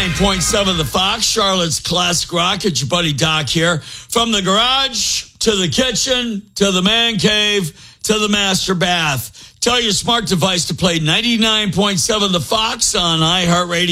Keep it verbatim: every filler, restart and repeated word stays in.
ninety-nine point seven The Fox, Charlotte's Classic Rock. It's your buddy Doc here. From the garage to the kitchen to the man cave to the master bath. Tell your smart device to play ninety-nine point seven The Fox on iHeartRadio.